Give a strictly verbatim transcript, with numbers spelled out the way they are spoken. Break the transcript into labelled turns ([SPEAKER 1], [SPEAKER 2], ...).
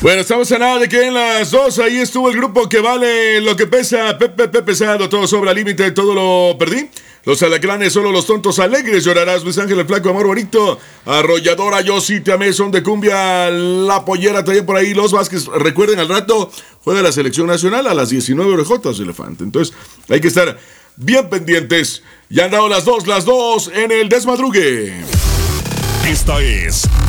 [SPEAKER 1] Bueno, estamos a nada de que en las dos ahí estuvo el grupo que vale lo que pesa. Pepe, Pepe pesado, todo sobra límite, todo lo perdí. Los alacranes, solo los tontos alegres. Llorarás, Luis Ángel, el flaco, amor bonito. Arrolladora, yo sí te amé, son de cumbia. La pollera también por ahí. Los Vázquez, recuerden, al rato juega la selección nacional a las diecinueve orejotas, elefante. Entonces, hay que estar bien pendientes. Ya han dado las dos, las dos en el desmadrugue.
[SPEAKER 2] Esta es